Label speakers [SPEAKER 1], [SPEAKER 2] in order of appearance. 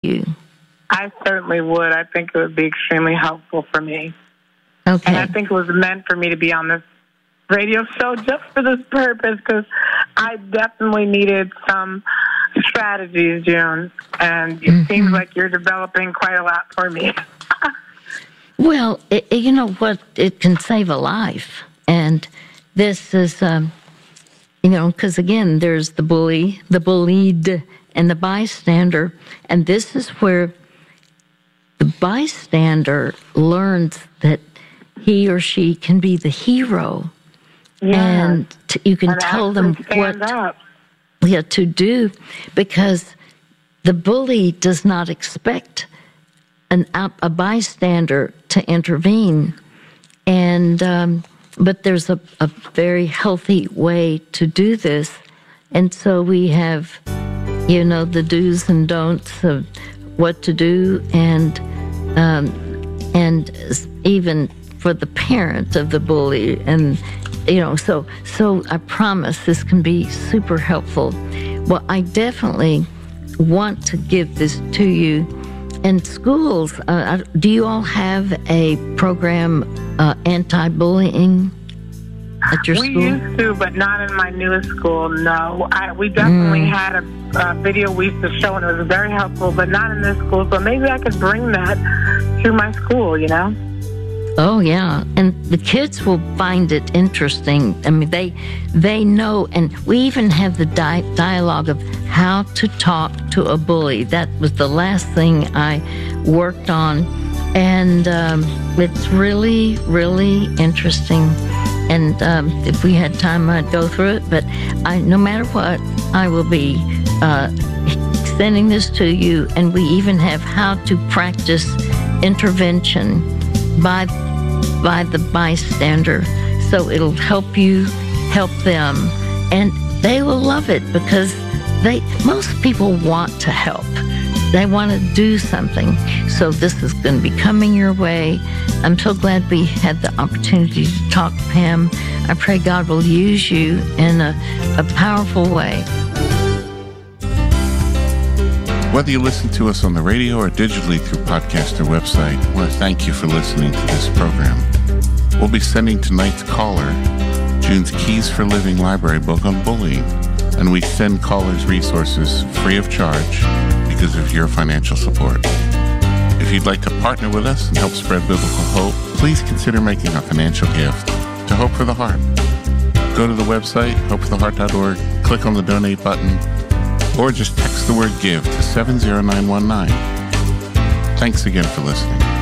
[SPEAKER 1] you?
[SPEAKER 2] I certainly would. I think it would be extremely helpful for me.
[SPEAKER 1] Okay.
[SPEAKER 2] And I think it was meant for me to be on this radio show just for this purpose, because I definitely needed some strategies, June, and it seems like you're developing quite a lot for me.
[SPEAKER 1] Well, you know what? It can save a life. And this is, because again, there's the bully, the bullied, and the bystander. And this is where the bystander learns that he or she can be the hero. And you can tell them what to do, because the bully does not expect a bystander to intervene. And but there's a very healthy way to do this. And so we have, the do's and don'ts of what to do, and even for the parent of the bully, and so I promise this can be super helpful. Well, I definitely want to give this to you. In schools, do you all have a program, anti-bullying at your school?
[SPEAKER 2] We used to, but not in my newest school, no. We definitely had a video we used to show, and it was very helpful, but not in this school. So maybe I could bring that to my school,
[SPEAKER 1] Oh, yeah. And the kids will find it interesting. I mean, they know, and we even have the dialogue of how to talk to a bully. That was the last thing I worked on. And it's really, really interesting. And if we had time, I'd go through it. But no matter what, I will be sending this to you. And we even have how to practice intervention by the bystander, so it'll help you help them, and they will love it, because most people want to help. They want to do something. So this is going to be coming your way. I'm so glad we had the opportunity to talk, Pam. I pray God will use you in a powerful way.
[SPEAKER 3] Whether you listen to us on the radio or digitally through podcast or website, I want to thank you for listening to this program. We'll be sending tonight's caller June's Keys for Living library book on bullying, and we send callers resources free of charge because of your financial support. If you'd like to partner with us and help spread biblical hope, please consider making a financial gift to Hope for the Heart. Go to the website, hopefortheheart.org, click on the donate button, or just text the word GIVE to 70919. Thanks again for listening.